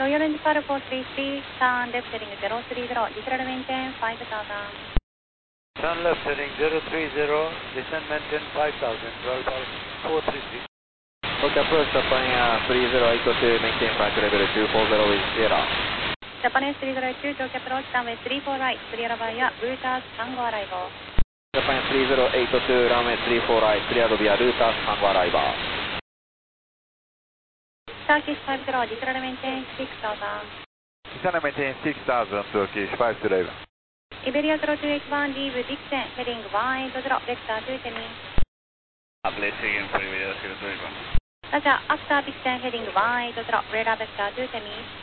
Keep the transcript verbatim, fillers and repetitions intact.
So you're in Star four three three, turn left heading zero three zero, descend maintain five thousand. Turn left heading zero three zero, descend maintain five thousand, twelve four three three. Okay, approach Japan uh, three zero eight two, maintain flight level two four zero with Sierra. Japan three zero eight two, Tokyo approach, runway three four right, clear via Routers, Tango arrival. Japan three zero eight two, runway three four right, cleared via Routers, Tango arrival. Turkish five zero, descend maintain six thousand. Descend maintain six thousand, Turkish five zero. Iberia zero two eight one, leave Dixon, heading one eight zero, vector two Temi. Blessing in Iberia zero two eight one. Roger, after Dixon, heading one eight zero, radar vector two Temi.